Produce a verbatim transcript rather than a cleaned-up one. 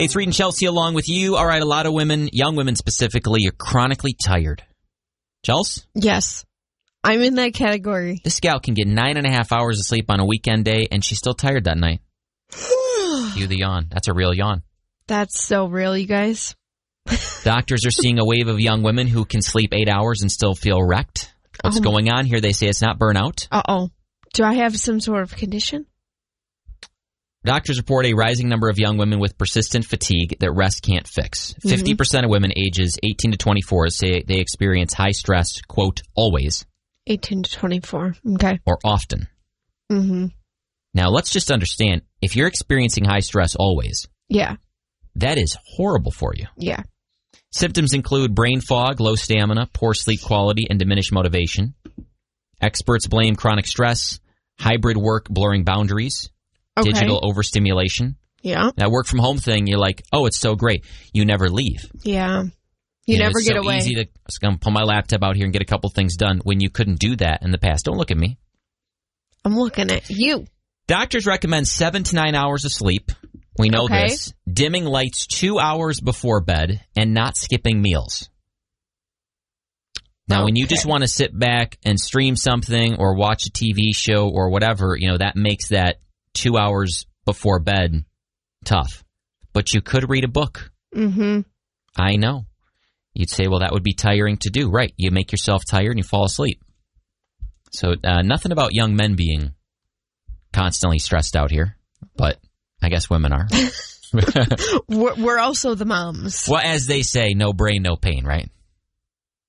Hey, it's Reed and Chelsea along with you. All right, a lot of women, young women specifically, are chronically tired. Chelsea? Yes. I'm in that category. This gal can get nine and a half hours of sleep on a weekend day, and she's still tired that night. Cue the yawn. That's a real yawn. That's so real, you guys. Doctors are seeing a wave of young women who can sleep eight hours and still feel wrecked. What's oh. going on here? They say it's not burnout. Uh-oh. Do I have some sort of condition? Doctors report a rising number of young women with persistent fatigue that rest can't fix. Mm-hmm. fifty percent of women ages eighteen to twenty-four say they experience high stress, quote, always. eighteen to twenty-four. Okay. Or often. Mm-hmm. Now, let's just understand, if you're experiencing high stress always, yeah, that is horrible for you. Yeah. Symptoms include brain fog, low stamina, poor sleep quality, and diminished motivation. Experts blame chronic stress, hybrid work blurring boundaries, okay. digital overstimulation. Yeah. That work from home thing, you're like, oh, it's so great. You never leave. Yeah. You, you know, never it's get so away. It's easy to I'm pull my laptop out here and get a couple things done when you couldn't do that in the past. Don't look at me. I'm looking at you. Doctors recommend seven to nine hours of sleep. We know okay. this. Dimming lights two hours before bed and not skipping meals. Now, okay. when you just want to sit back and stream something or watch a T V show or whatever, you know, that makes that two hours before bed tough. But you could read a book. Mm-hmm. I know. You'd say, well, that would be tiring to do. Right. You make yourself tired and you fall asleep. So uh, nothing about young men being constantly stressed out here, but I guess women are. we're, we're also the moms. Well, as they say, no brain, no pain, right?